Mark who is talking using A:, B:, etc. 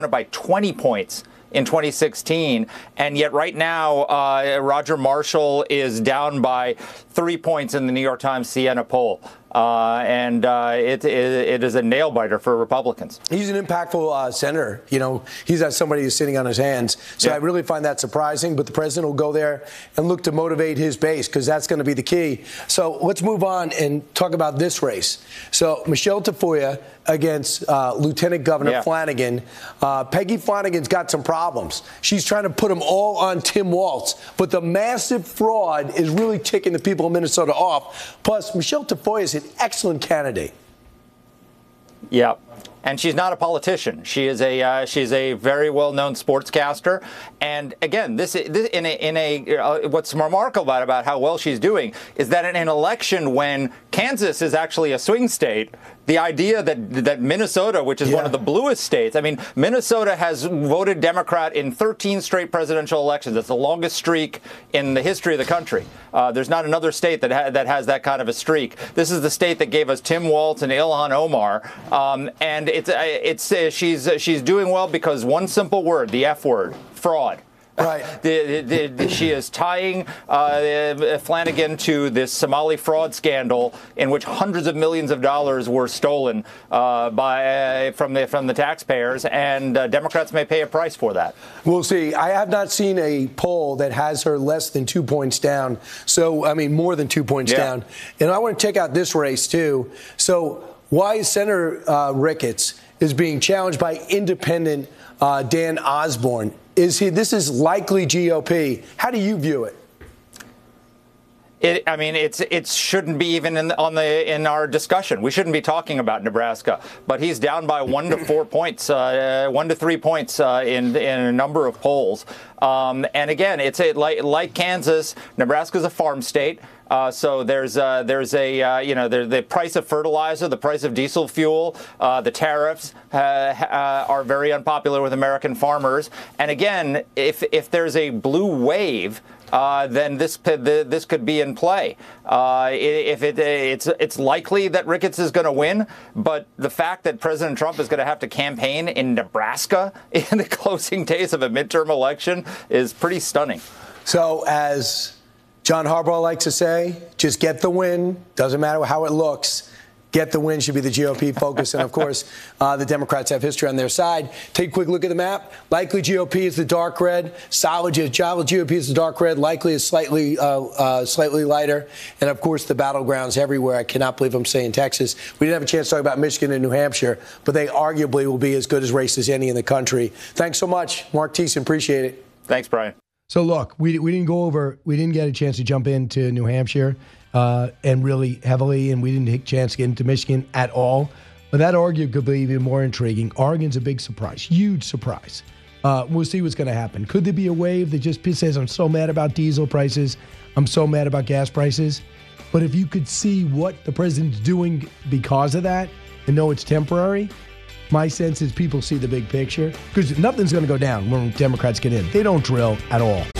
A: by 20 points in 2016, and yet right now Roger Marshall is down by 3 points in the New York Times Siena poll. It is a nail biter for Republicans.
B: He's an impactful senator. You know, he's not somebody who's sitting on his hands. So yeah. I really find that surprising. But the president will go there and look to motivate his base, because that's going to be the key. So let's move on and talk about this race. So Michelle Tafoya against Lieutenant Governor Flanagan. Peggy Flanagan's got some problems. She's trying to put them all on Tim Walz. But the massive fraud is really ticking the people of Minnesota off. Plus, Michelle Tafoya is an excellent candidate.
A: Yeah. And she's not a politician. She is she's a very well-known sportscaster. And again, what's remarkable about how well she's doing is that in an election when Kansas is actually a swing state, the idea that Minnesota, which is one of the bluest states, I mean, Minnesota has voted Democrat in 13 straight presidential elections. It's the longest streak in the history of the country. There's not another state that has that kind of a streak. This is the state that gave us Tim Walz and Ilhan Omar, and she's doing well because one simple word, the F word, fraud.
B: Right.
A: She is tying Flanagan to this Somali fraud scandal in which hundreds of millions of dollars were stolen from the taxpayers, and Democrats may pay a price for that.
B: We'll see. I have not seen a poll that has her less than 2 points down. So, I mean, more than 2 points down. And I want to check out this race, too. So why Senator Ricketts is being challenged by independent Dan Osborne. This is likely GOP. How do you view it?
A: It shouldn't be even in our discussion. We shouldn't be talking about Nebraska, but he's down by 1 to 4 points, 1 to 3 points in a number of polls. And again, it's like Kansas. Nebraska's a farm state. So there's the price of fertilizer, the price of diesel fuel, the tariffs are very unpopular with American farmers. And again, if there's a blue wave, then this could be in play. It's likely that Ricketts is going to win, but the fact that President Trump is going to have to campaign in Nebraska in the closing days of a midterm election is pretty stunning.
B: So as John Harbaugh likes to say, just get the win. Doesn't matter how it looks. Get the win should be the GOP focus. And, of course, the Democrats have history on their side. Take a quick look at the map. Likely GOP is the dark red. Solid GOP is the dark red. Likely is slightly lighter. And, of course, the battlegrounds everywhere. I cannot believe I'm saying Texas. We didn't have a chance to talk about Michigan and New Hampshire, but they arguably will be as good as race as any in the country. Thanks so much, Mark Thiessen. Appreciate it.
A: Thanks, Brian.
C: So, look, we didn't get a chance to jump into New Hampshire and really heavily, and we didn't take a chance to get into Michigan at all. But that argument could be even more intriguing. Oregon's a big surprise, huge surprise. We'll see what's going to happen. Could there be a wave that just says, I'm so mad about diesel prices, I'm so mad about gas prices? But if you could see what the president's doing because of that and know it's temporary, my sense is people see the big picture, because nothing's going to go down when Democrats get in. They don't drill at all.